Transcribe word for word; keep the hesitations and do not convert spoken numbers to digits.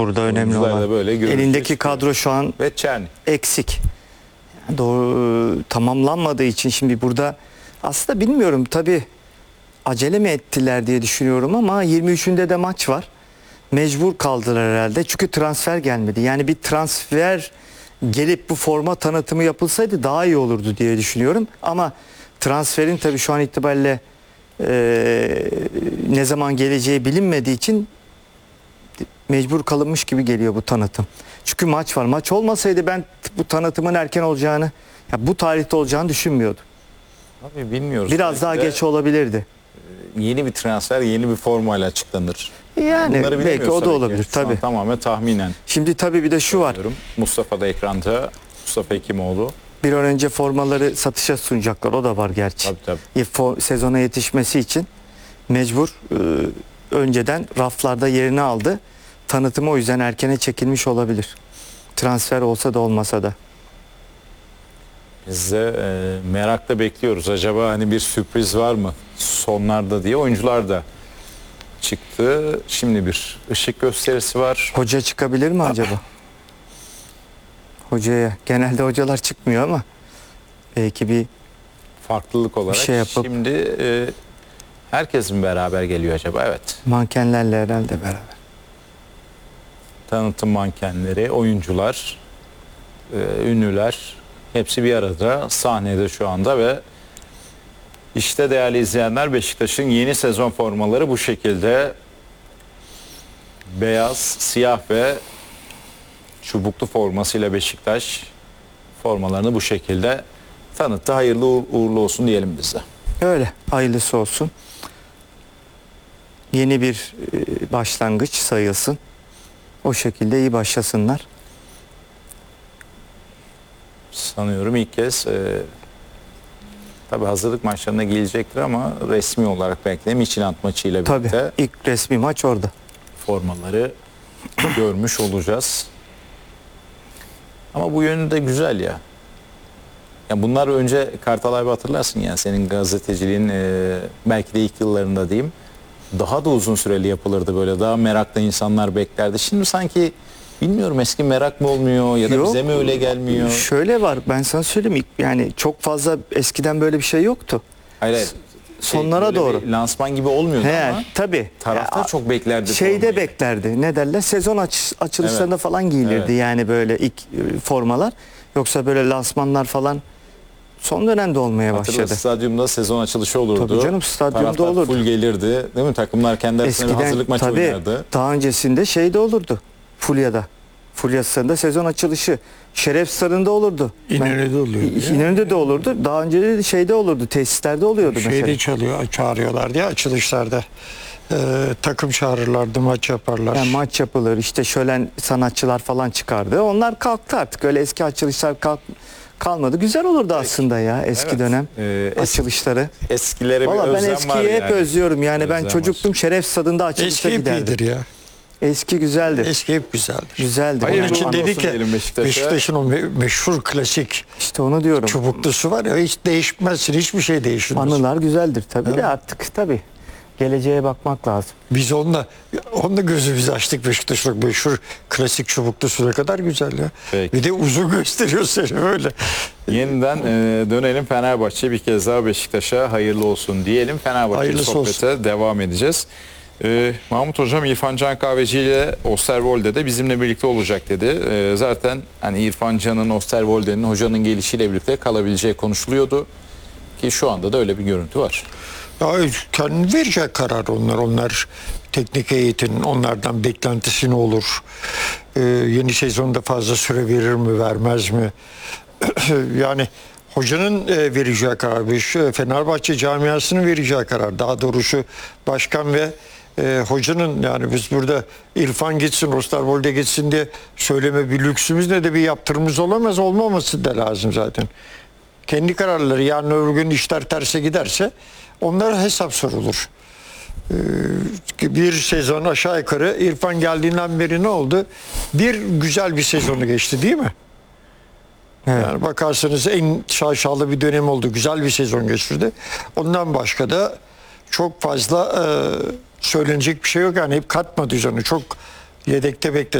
burada önemli Oyuncular olan. da böyle görüntü Elindeki istiyor. kadro şu an Ve Çerni. eksik. Doğru tamamlanmadığı için şimdi burada aslında bilmiyorum tabii acele mi ettiler diye düşünüyorum ama yirmi üçünde de maç var. Mecbur kaldılar herhalde. Çünkü transfer gelmedi. Yani bir transfer gelip bu forma tanıtımı yapılsaydı daha iyi olurdu diye düşünüyorum. Ama transferin tabii şu an itibariyle e, ne zaman geleceği bilinmediği için mecbur kalınmış gibi geliyor bu tanıtım. Çünkü maç var. Maç olmasaydı ben bu tanıtımın erken olacağını, ya bu tarihte olacağını düşünmüyordum. Abi bilmiyoruz. Biraz Belki daha de geç olabilirdi. yeni bir transfer yeni bir formayla açıklanır. Yani Bunları belki bilemiyoruz o da tabii ki. olabilir Şu an tabii. tamamen tahminen. Şimdi tabii bir de şu var. Diyorum. Mustafa da ekranda. Mustafa Hekimoğlu. Bir an önce formaları satışa sunacaklar. O da var gerçi. Tabii tabii. E, fo- sezona yetişmesi için mecbur e, önceden raflarda yerini aldı. Tanıtımı o yüzden erkene çekilmiş olabilir. Transfer olsa da olmasa da. Biz de e, merakla bekliyoruz. Acaba hani bir sürpriz var mı sonlarda diye. Oyuncular da çıktı. Şimdi bir ışık gösterisi var. Hoca çıkabilir mi acaba? Hocaya. Genelde hocalar çıkmıyor ama belki bir Farklılık olarak. şey yapıp- Şimdi e, herkes mi beraber geliyor acaba? Evet. mankenlerle herhalde beraber. Tanıtım mankenleri, oyuncular, e, ünlüler hepsi bir arada sahnede şu anda ve işte değerli izleyenler Beşiktaş'ın yeni sezon formaları bu şekilde beyaz, siyah ve çubuklu formasıyla Beşiktaş formalarını bu şekilde tanıttı. Hayırlı uğur- uğurlu olsun diyelim biz de. Öyle. Hayırlısı olsun. Yeni bir e, başlangıç sayılsın. O şekilde iyi başlasınlar. Sanıyorum ilk kez e, tabii hazırlık maçlarına gelecektir ama resmi olarak belki de Midtjylland maçıyla Tabii birlikte ilk resmi maç orada. formaları görmüş olacağız. Ama bu yönü de güzel ya. Ya bunlar önce Kartal abi hatırlarsın ya senin gazeteciliğin e, belki de ilk yıllarında diyeyim. Daha da uzun süreli yapılırdı böyle. Daha merakla insanlar beklerdi. Şimdi sanki bilmiyorum eski merak mı olmuyor ya da Yok. bize mi öyle gelmiyor? Şöyle var, ben sana söyleyeyim, ilk- yani çok fazla eskiden böyle bir şey yoktu. Hayır, hayır. Sonlara böyle doğru. bir lansman gibi olmuyordu He, ama tabii. taraftar Ya, çok beklerdi. Şeyde formayı. beklerdi. Ne derler? Sezon aç, açılışlarında Evet. falan giyilirdi Evet. yani böyle ilk e, formalar. Yoksa böyle lansmanlar falan son dönemde olmaya Hatırla, başladı. stadyumda sezon açılışı olurdu. Tabii canım, stadyumda Taraftar olurdu. full gelirdi. Değil mi? Takımlar kendi arasında bir Eskiden hazırlık maçı tabii oynardı. daha öncesinde şeyde olurdu. Fulya'da. Fulya Stadı'nda sezon açılışı. Şeref Stadı'nda olurdu. İnönü'de oluyordu ya. İnönü'de de olurdu. Daha önce de şeyde olurdu. Tesislerde oluyordu Şeyde mesela. çalıyor, çağırıyorlar diye açılışlarda. Ee, takım çağırırlardı, maç yaparlar. Yani maç yapılır, işte şölen sanatçılar falan çıkardı. Onlar kalktı artık. Öyle eski açılışlar kalk, kalmadı. Güzel olurdu aslında ya eski Evet. dönem Ee, es- açılışları. Eskilere bir Valla ben özlem var eskiyi hep yani. özlüyorum. Yani ben Özlem çocuktum, var. Şeref Stadı'nda açılışa Eski hep giderdim. iyidir ya. Eski güzeldir. Eski hep güzeldir. Güzeldir. Hayırlı Onun için uğurlu dedik olsun ki diyelim Beşiktaş'a. Beşiktaş'ın o me- meşhur klasik İşte onu diyorum. çubuklusu var ya, hiç değişmezsin, hiçbir şey değişmez. Anılar güzeldir tabii Evet. de artık tabii. Geleceğe bakmak lazım. Biz onunla, onunla gözümüzü açtık Beşiktaş'ın meşhur klasik çubuklusu ne kadar güzel ya. Peki. Bir de uzun gösteriyor seni öyle. Yeniden e, dönelim Fenerbahçe bir kez daha Beşiktaş'a hayırlı olsun diyelim. Fenerbahçe Hayırlısı sohbete devam edeceğiz. E, Mahmut Hocam İrfan Can Kahveci ile Osterwolde de bizimle birlikte olacak dedi. E, zaten hani İrfan Can'ın Osterwolde'nin hocanın gelişiyle birlikte kalabileceği konuşuluyordu. Ki şu anda da öyle bir görüntü var. Ya kendi verecek karar onlar. Onlar teknik heyetin onlardan beklentisi ne olur? Ee, yeni sezonda fazla süre verir mi, vermez mi? Yani hocanın e, vereceği karar, bir Fenerbahçe camiasının vereceği karar. Daha doğrusu başkan ve e, hocanın, yani biz burada İrfan gitsin, Osterwolde gitsin diye söyleme bir lüksümüz ne de bir yaptırımımız olamaz, olmaması da lazım zaten. Kendi kararları, yarın öbür gün işler terse giderse onlara hesap sorulur. Ee, bir sezon aşağı yukarı İrfan geldiğinden beri ne oldu? Bir güzel bir sezonu geçti değil mi? Evet. Yani bakarsanız en şaşalı bir dönem oldu. Güzel bir sezon geçirdi. Ondan başka da çok fazla e, söylenecek bir şey yok. Yani hep katmadı canı. Çok yedekte bekledi.